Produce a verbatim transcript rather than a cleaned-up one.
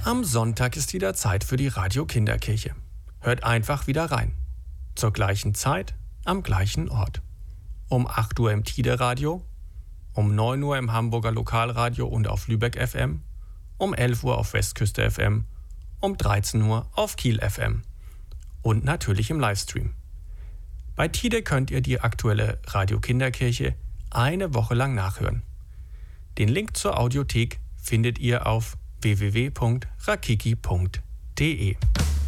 Am Sonntag ist wieder Zeit für die Radio Kinderkirche. Hört einfach wieder rein. Zur gleichen Zeit, am gleichen Ort. Um acht Uhr im Tide-Radio, um neun Uhr im Hamburger Lokalradio und auf Lübeck F M, um elf Uhr auf Westküste F M, um dreizehn Uhr auf Kiel F M und natürlich im Livestream. Bei Tide könnt ihr die aktuelle Radio Kinderkirche eine Woche lang nachhören. Den Link zur Audiothek findet ihr auf w w w punkt rakiki punkt d e.